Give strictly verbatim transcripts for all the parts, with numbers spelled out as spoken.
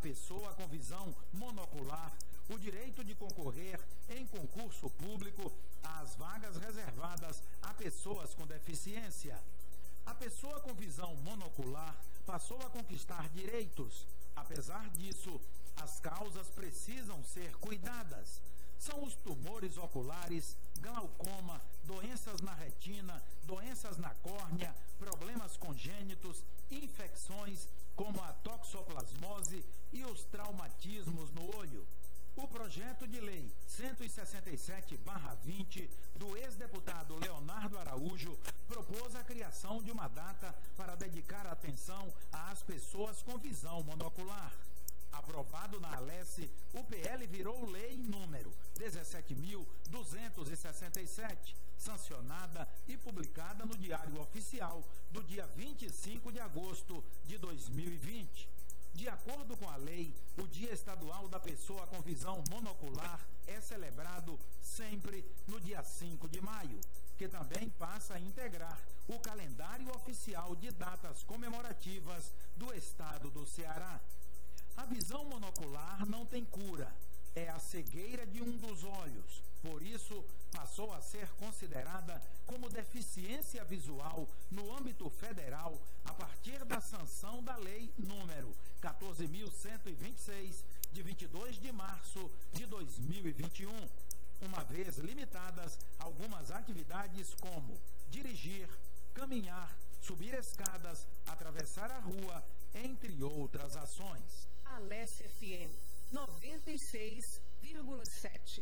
pessoa com visão monocular o direito de concorrer em concurso público às vagas reservadas a pessoas com deficiência. A pessoa com visão monocular passou a conquistar direitos. Apesar disso, as causas precisam ser cuidadas. São os tumores oculares, glaucoma, doenças na retina, doenças na córnea, problemas congênitos, infecções como a toxoplasmose e os traumatismos no olho. O projeto de lei cento e sessenta e sete barra vinte do ex-deputado Leonardo Araújo propôs a criação de uma data para dedicar atenção às pessoas com visão monocular. Aprovado na Alesse, o P L virou lei número dezessete mil duzentos e sessenta e sete, sancionada e publicada no Diário Oficial do dia vinte e cinco de agosto de dois mil e vinte. De acordo com a lei, o Dia Estadual da Pessoa com Visão Monocular é celebrado sempre no dia cinco de maio, que também passa a integrar o calendário oficial de datas comemorativas do estado do Ceará. A visão monocular não tem cura, é a cegueira de um dos olhos. Por isso, passou a ser considerada como deficiência visual no âmbito federal a partir da sanção da Lei número quatorze mil cento e vinte e seis, de vinte e dois de março de dois mil e vinte e um, uma vez limitadas algumas atividades como dirigir, caminhar, subir escadas, atravessar a rua, entre outras ações. Alesse F M noventa e seis vírgula sete.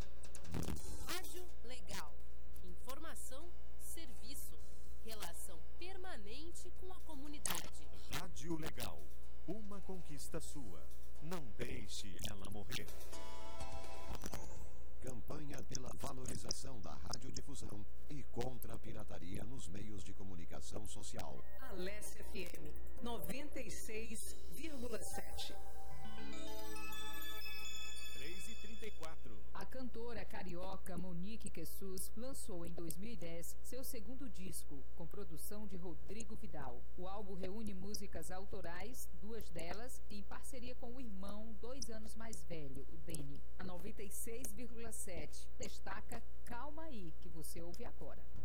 Rádio Legal. Informação, serviço, relação permanente com a comunidade. Rádio Legal. Uma conquista sua. Não deixe ela morrer. Campanha pela valorização da radiodifusão e contra a pirataria nos meios de comunicação social. Alesse F M noventa e seis vírgula sete. três e trinta e quatro. A cantora carioca Monique Quessus lançou em dois mil e dez seu segundo disco, com produção de Rodrigo Vidal. O álbum reúne músicas autorais, duas delas em parceria com o irmão dois anos mais velho, o Deni. A noventa e seis vírgula sete destaca Calma Aí, que você ouve agora.